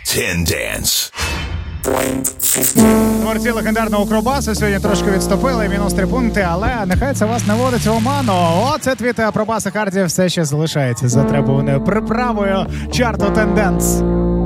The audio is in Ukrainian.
Tendance. Творці легендарного Кробасу сьогодні трошки відступили, мінус 3 пункти, але нехай це вас не вводить в оману. Оце твіти Пробаса Харді все ще залишається затребуваною приправою чарту Тенденс.